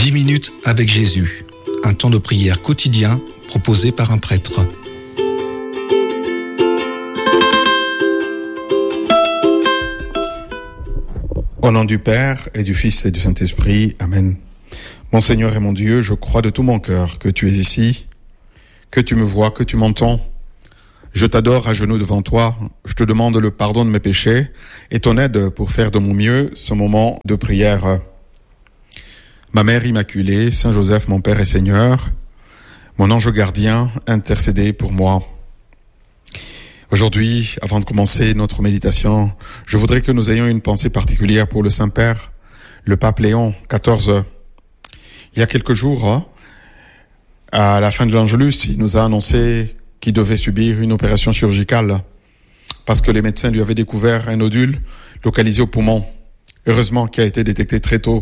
10 minutes avec Jésus, un temps de prière quotidien proposé par un prêtre. Au nom du Père et du Fils et du Saint-Esprit, Amen. Mon Seigneur et mon Dieu, je crois de tout mon cœur que tu es ici, que tu me vois, que tu m'entends. Je t'adore à genoux devant toi, je te demande le pardon de mes péchés et ton aide pour faire de mon mieux ce moment de prière. Ma Mère Immaculée, Saint Joseph, mon Père et Seigneur, mon ange gardien, intercédez pour moi. Aujourd'hui, avant de commencer notre méditation, je voudrais que nous ayons une pensée particulière pour le Saint-Père, le pape Léon XIV. Il y a quelques jours, à la fin de l'Angelus, il nous a annoncé qu'il devait subir une opération chirurgicale parce que les médecins lui avaient découvert un nodule localisé au poumon, heureusement qui a été détecté très tôt.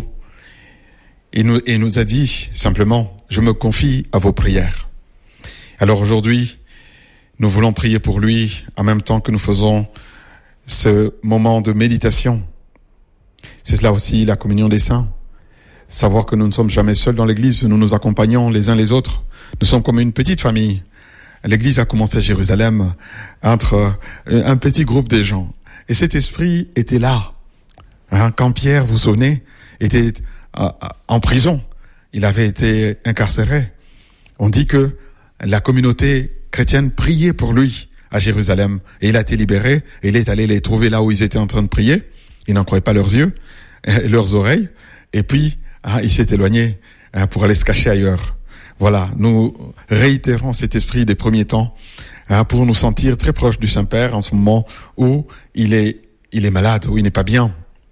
Il nous a dit simplement, je me confie à vos prières. Alors aujourd'hui, nous voulons prier pour lui en même temps que nous faisons ce moment de méditation. C'est cela aussi la communion des saints. Savoir que nous ne sommes jamais seuls dans l'église, nous nous accompagnons les uns les autres. Nous sommes comme une petite famille. L'église a commencé à Jérusalem entre un petit groupe de gens. Et cet esprit était là. Quand Pierre, vous vous souvenez, était en prison, il avait été incarcéré. On dit que la communauté chrétienne priait pour lui à Jérusalem. Et il a été libéré, et il est allé les trouver là où ils étaient en train de prier. Ils n'en croyaient pas leurs yeux, leurs oreilles. Et puis, il s'est éloigné pour aller se cacher ailleurs. Voilà, nous réitérons cet esprit des premiers temps pour nous sentir très proches du Saint-Père en ce moment où il est malade, où il n'est pas bien.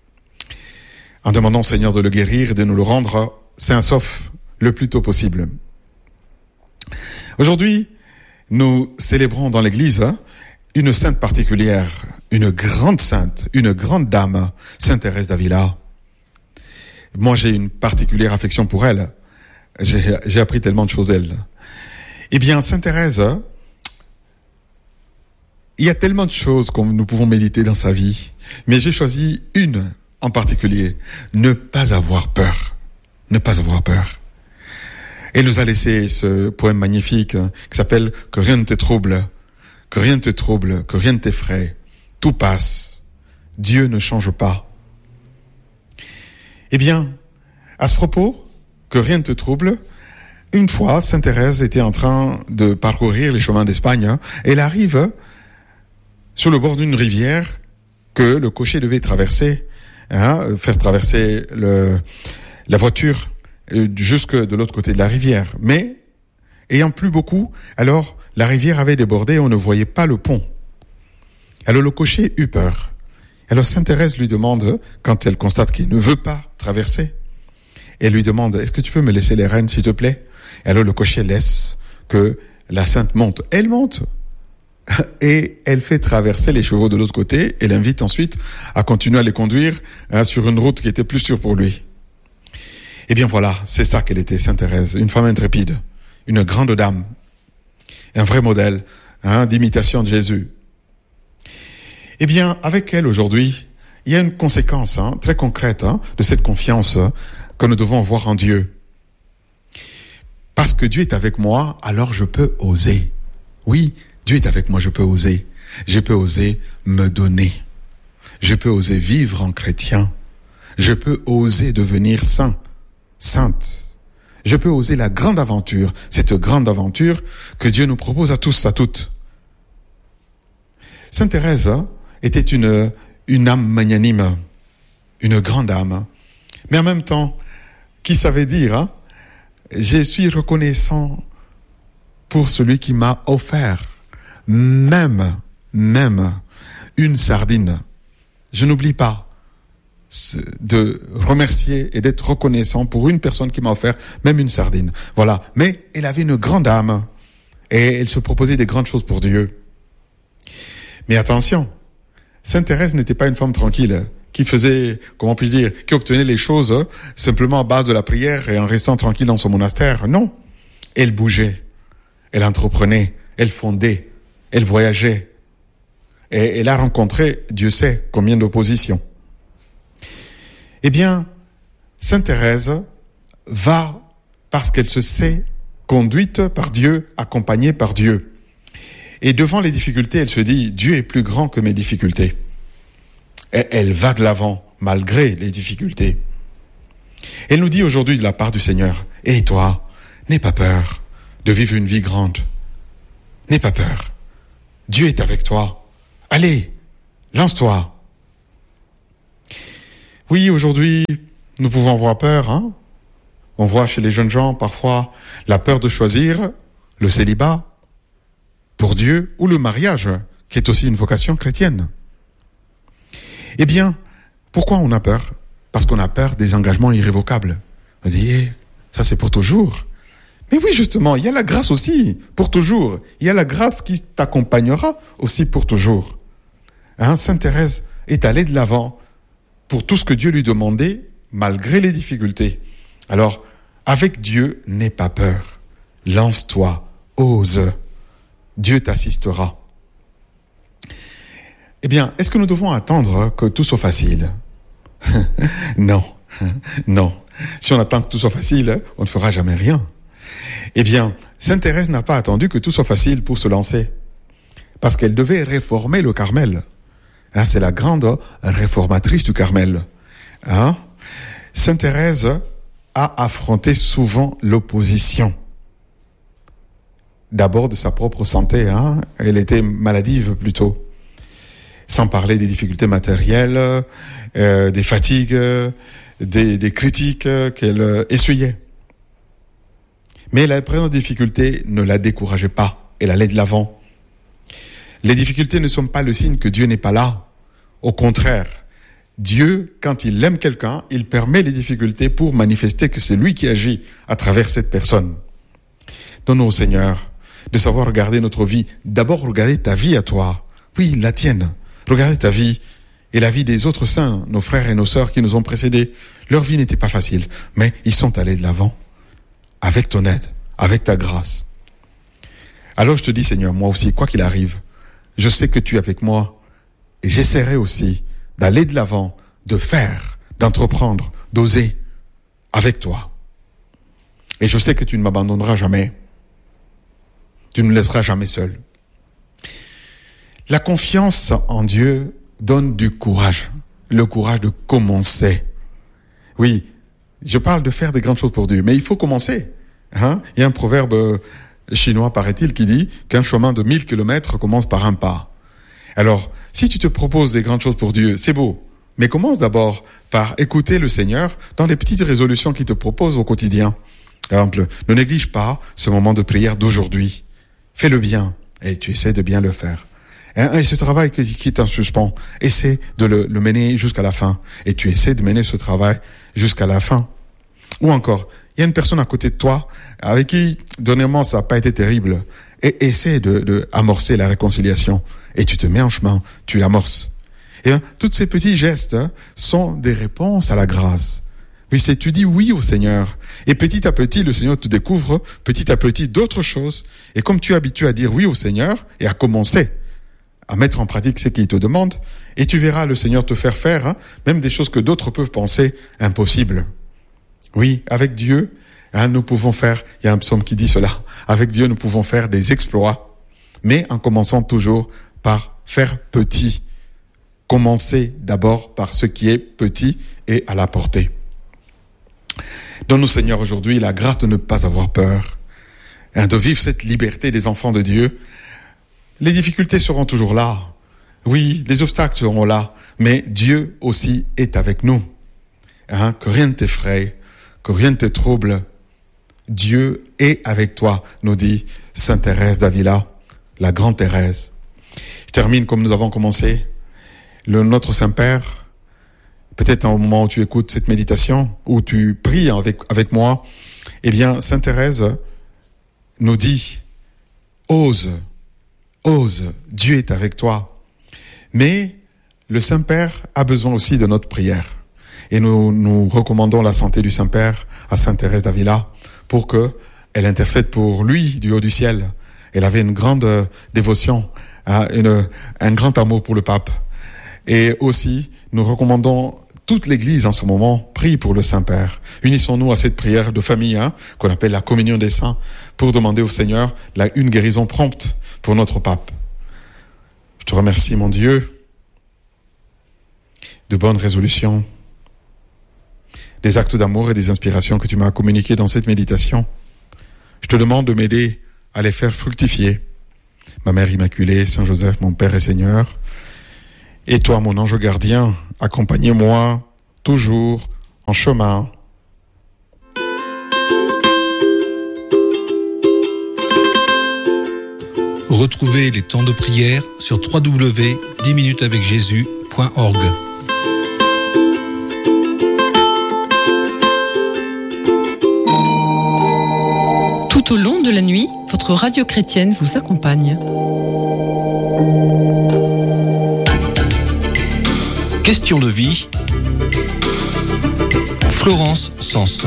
En demandant au Seigneur de le guérir et de nous le rendre sain sauf le plus tôt possible. Aujourd'hui, nous célébrons dans l'église une sainte particulière, une grande sainte, une grande dame, Sainte Thérèse d'Avila. Moi, j'ai une particulière affection pour elle. J'ai appris tellement de choses d'elle. Eh bien, Sainte Thérèse, il y a tellement de choses que nous pouvons méditer dans sa vie, mais j'ai choisi une en particulier. Ne pas avoir peur. Ne pas avoir peur. Elle nous a laissé ce poème magnifique qui s'appelle « Que rien ne te trouble, que rien ne te trouble, que rien ne t'effraie. Tout passe. Dieu ne change pas. » Eh bien, à ce propos, que rien ne te trouble, une fois, Sainte Thérèse était en train de parcourir les chemins d'Espagne. Elle arrive sur le bord d'une rivière que le cocher devait traverser, faire traverser la voiture jusque de l'autre côté de la rivière. Mais, ayant plu beaucoup, alors la rivière avait débordé et on ne voyait pas le pont. Alors le cocher eut peur. Alors Sainte Thérèse lui demande, quand elle constate qu'il ne veut pas traverser, elle lui demande, est-ce que tu peux me laisser les rênes, s'il te plaît? Et alors le cocher laisse que la sainte monte. Elle monte et elle fait traverser les chevaux de l'autre côté et l'invite ensuite à continuer à les conduire sur une route qui était plus sûre pour lui. Eh bien voilà, c'est ça qu'elle était, Sainte Thérèse, une femme intrépide, une grande dame, un vrai modèle d'imitation de Jésus. Eh bien, avec elle aujourd'hui, il y a une conséquence très concrète de cette confiance que nous devons avoir en Dieu. Parce que Dieu est avec moi, alors je peux oser. Oui, Dieu est avec moi, je peux oser. Je peux oser me donner. Je peux oser vivre en chrétien. Je peux oser devenir saint, sainte. Je peux oser la grande aventure, cette grande aventure que Dieu nous propose à tous, à toutes. Sainte Thérèse était une âme magnanime, une grande âme, mais en même temps, qui savait dire, je suis reconnaissant pour celui qui m'a offert même une sardine. Je n'oublie pas de remercier et d'être reconnaissant pour une personne qui m'a offert même une sardine. Voilà. Mais elle avait une grande âme et elle se proposait des grandes choses pour Dieu. Mais attention, Sainte Thérèse n'était pas une femme tranquille qui faisait, comment puis-je dire, qui obtenait les choses simplement à base de la prière et en restant tranquille dans son monastère. Non. Elle bougeait, elle entreprenait, elle fondait, elle voyageait. Et elle a rencontré, Dieu sait, combien d'oppositions. Eh bien, Sainte Thérèse va parce qu'elle se sait conduite par Dieu, accompagnée par Dieu. Et devant les difficultés, elle se dit, Dieu est plus grand que mes difficultés. Et elle va de l'avant, malgré les difficultés. Elle nous dit aujourd'hui de la part du Seigneur, et toi, n'aie pas peur de vivre une vie grande. N'aie pas peur. Dieu est avec toi. Allez, lance-toi. Oui, aujourd'hui, nous pouvons avoir peur, hein? On voit chez les jeunes gens parfois la peur de choisir le célibat pour Dieu ou le mariage, qui est aussi une vocation chrétienne. Eh bien, pourquoi on a peur? Parce qu'on a peur des engagements irrévocables. On dit, ça c'est pour toujours. Mais oui, justement, il y a la grâce aussi pour toujours. Il y a la grâce qui t'accompagnera aussi pour toujours. Hein, Sainte Thérèse est allée de l'avant pour tout ce que Dieu lui demandait, malgré les difficultés. Alors, avec Dieu, n'aie pas peur. Lance-toi, ose. Dieu t'assistera. Eh bien, est-ce que nous devons attendre que tout soit facile? Non, non. Si on attend que tout soit facile, on ne fera jamais rien. Eh bien, Sainte Thérèse n'a pas attendu que tout soit facile pour se lancer. Parce qu'elle devait réformer le Carmel. Hein, c'est la grande réformatrice du Carmel. Hein? Sainte Thérèse a affronté souvent l'opposition. D'abord de sa propre santé, hein? Elle était maladive plutôt. Sans parler des difficultés matérielles, des fatigues, des critiques qu'elle essuyait. Mais la présente difficulté ne la décourageait pas. Elle allait de l'avant. Les difficultés ne sont pas le signe que Dieu n'est pas là. Au contraire, Dieu, quand il aime quelqu'un, il permet les difficultés pour manifester que c'est lui qui agit à travers cette personne. Donne-nous au Seigneur de savoir regarder notre vie. D'abord, regarder ta vie à toi. Oui, la tienne. Regardez ta vie et la vie des autres saints, nos frères et nos sœurs qui nous ont précédés. Leur vie n'était pas facile, mais ils sont allés de l'avant. Avec ton aide, avec ta grâce. Alors je te dis, Seigneur, moi aussi, quoi qu'il arrive, je sais que tu es avec moi et j'essaierai aussi d'aller de l'avant, de faire, d'entreprendre, d'oser avec toi. Et je sais que tu ne m'abandonneras jamais. Tu ne me laisseras jamais seul. La confiance en Dieu donne du courage, le courage de commencer. Oui, je parle de faire des grandes choses pour Dieu, mais il faut commencer. Hein? Il y a un proverbe chinois, paraît-il, qui dit qu'un chemin de 1000 kilomètres commence par un pas. Alors, si tu te proposes des grandes choses pour Dieu, c'est beau, mais commence d'abord par écouter le Seigneur dans les petites résolutions qu'il te propose au quotidien. Par exemple, ne néglige pas ce moment de prière d'aujourd'hui. Fais-le bien et tu essaies de bien le faire. Et ce travail qui est en suspens, essaie de le mener jusqu'à la fin. Et tu essaies de mener ce travail jusqu'à la fin. Ou encore, il y a une personne à côté de toi avec qui, dernièrement, ça n'a pas été terrible. Et essaie de amorcer la réconciliation. Et tu te mets en chemin, tu l'amorces. Et bien, tous ces petits gestes sont des réponses à la grâce. Oui, c'est tu dis oui au Seigneur. Et petit à petit, le Seigneur te découvre petit à petit d'autres choses. Et comme tu es habitué à dire oui au Seigneur et à commencer à mettre en pratique ce qu'il te demande, et tu verras le Seigneur te faire même des choses que d'autres peuvent penser impossibles. Oui, avec Dieu, nous pouvons faire, il y a un psaume qui dit cela, avec Dieu nous pouvons faire des exploits, mais en commençant toujours par faire petit. Commencer d'abord par ce qui est petit et à la portée. Donne-nous, Seigneur, aujourd'hui la grâce de ne pas avoir peur, de vivre cette liberté des enfants de Dieu. Les difficultés seront toujours là. Oui, les obstacles seront là. Mais Dieu aussi est avec nous. Que rien ne t'effraie, que rien ne te trouble. Dieu est avec toi, nous dit Sainte Thérèse d'Avila, la grande Thérèse. Je termine comme nous avons commencé. Notre Saint-Père, peut-être au moment où tu écoutes cette méditation, où tu pries avec moi, eh bien, Sainte Thérèse nous dit, ose, Dieu est avec toi. Mais le Saint-Père a besoin aussi de notre prière. Et nous recommandons la santé du Saint-Père à Sainte Thérèse d'Avila pour qu'elle intercède pour lui du haut du ciel. Elle avait une grande dévotion, un grand amour pour le pape. Et aussi, nous recommandons toute l'Église en ce moment prie pour le Saint-Père. Unissons-nous à cette prière de famille qu'on appelle la communion des saints pour demander au Seigneur une guérison prompte pour notre pape. Je te remercie, mon Dieu, de bonnes résolutions, des actes d'amour et des inspirations que tu m'as communiquées dans cette méditation. Je te demande de m'aider à les faire fructifier. Ma Mère Immaculée, Saint Joseph, mon Père et Seigneur, et toi, mon ange gardien, accompagnez-moi toujours en chemin. Retrouvez les temps de prière sur www.10minutesavecjésus.org. Tout au long de la nuit, votre radio chrétienne vous accompagne. Question de vie. Florence Sens.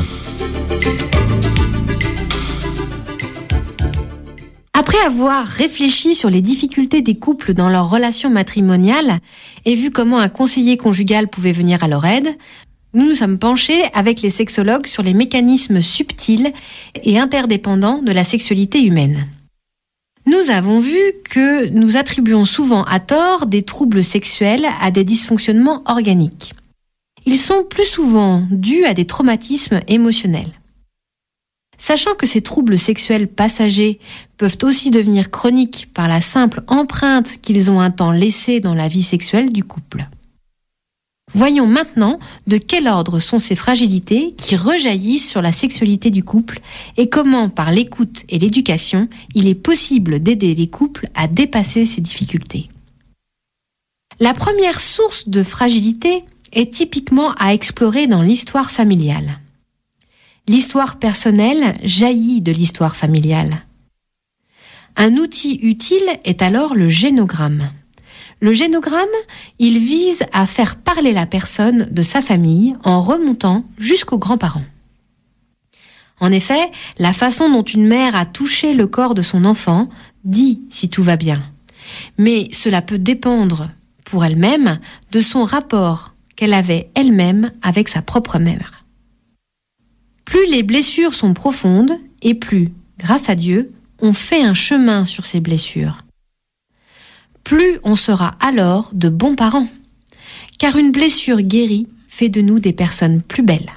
Après avoir réfléchi sur les difficultés des couples dans leur relation matrimoniale et vu comment un conseiller conjugal pouvait venir à leur aide, nous nous sommes penchés avec les sexologues sur les mécanismes subtils et interdépendants de la sexualité humaine. Nous avons vu que nous attribuons souvent à tort des troubles sexuels à des dysfonctionnements organiques. Ils sont plus souvent dus à des traumatismes émotionnels. Sachant que ces troubles sexuels passagers peuvent aussi devenir chroniques par la simple empreinte qu'ils ont un temps laissée dans la vie sexuelle du couple. Voyons maintenant de quel ordre sont ces fragilités qui rejaillissent sur la sexualité du couple et comment, par l'écoute et l'éducation, il est possible d'aider les couples à dépasser ces difficultés. La première source de fragilité est typiquement à explorer dans l'histoire familiale. L'histoire personnelle jaillit de l'histoire familiale. Un outil utile est alors le génogramme. Le génogramme, il vise à faire parler la personne de sa famille en remontant jusqu'aux grands-parents. En effet, la façon dont une mère a touché le corps de son enfant dit si tout va bien. Mais cela peut dépendre, pour elle-même, de son rapport qu'elle avait elle-même avec sa propre mère. Plus les blessures sont profondes et plus, grâce à Dieu, on fait un chemin sur ces blessures. Plus on sera alors de bons parents, car une blessure guérie fait de nous des personnes plus belles.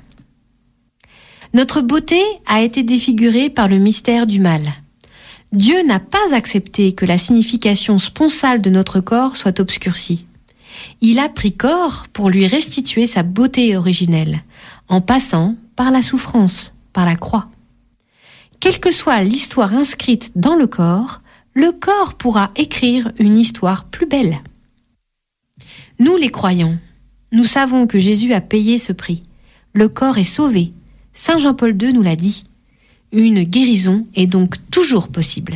Notre beauté a été défigurée par le mystère du mal. Dieu n'a pas accepté que la signification sponsale de notre corps soit obscurcie. Il a pris corps pour lui restituer sa beauté originelle, en passant par la souffrance, par la croix. Quelle que soit l'histoire inscrite dans le corps pourra écrire une histoire plus belle. Nous les croyants, nous savons que Jésus a payé ce prix. Le corps est sauvé. Saint Jean-Paul II nous l'a dit. Une guérison est donc toujours possible.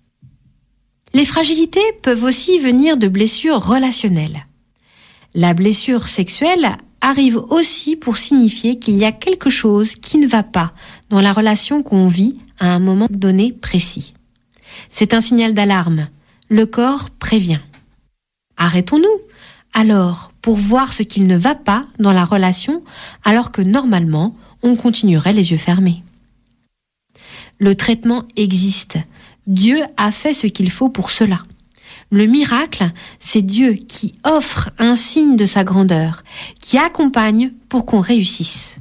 Les fragilités peuvent aussi venir de blessures relationnelles. La blessure sexuelle arrive aussi pour signifier qu'il y a quelque chose qui ne va pas dans la relation qu'on vit à un moment donné précis. C'est un signal d'alarme. Le corps prévient. Arrêtons-nous, alors, pour voir ce qu'il ne va pas dans la relation, alors que normalement, on continuerait les yeux fermés. Le traitement existe. Dieu a fait ce qu'il faut pour cela. Le miracle, c'est Dieu qui offre un signe de sa grandeur, qui accompagne pour qu'on réussisse.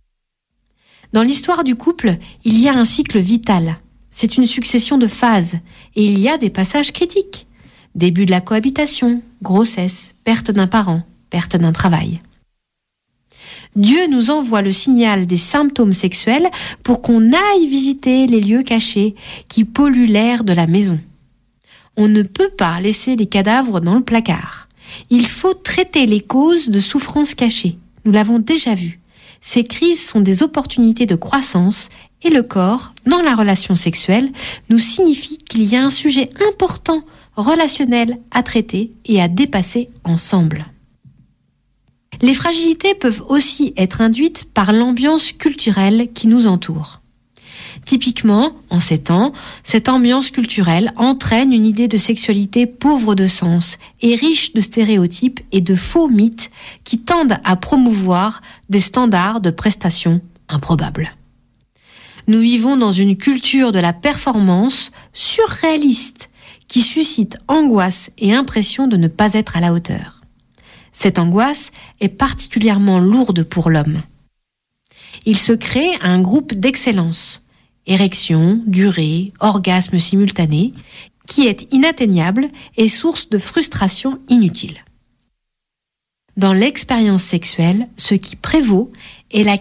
Dans l'histoire du couple, il y a un cycle vital. C'est une succession de phases et il y a des passages critiques. Début de la cohabitation, grossesse, perte d'un parent, perte d'un travail. Dieu nous envoie le signal des symptômes sexuels pour qu'on aille visiter les lieux cachés qui polluent l'air de la maison. On ne peut pas laisser les cadavres dans le placard. Il faut traiter les causes de souffrances cachées. Nous l'avons déjà vu. Ces crises sont des opportunités de croissance et le corps, dans la relation sexuelle, nous signifie qu'il y a un sujet important, relationnel, à traiter et à dépasser ensemble. Les fragilités peuvent aussi être induites par l'ambiance culturelle qui nous entoure. Typiquement, en ces temps, cette ambiance culturelle entraîne une idée de sexualité pauvre de sens et riche de stéréotypes et de faux mythes qui tendent à promouvoir des standards de prestations improbables. Nous vivons dans une culture de la performance surréaliste qui suscite angoisse et impression de ne pas être à la hauteur. Cette angoisse est particulièrement lourde pour l'homme. Il se crée un groupe d'excellence, érection, durée, orgasme simultané, qui est inatteignable et source de frustration inutile. Dans l'expérience sexuelle, ce qui prévaut est la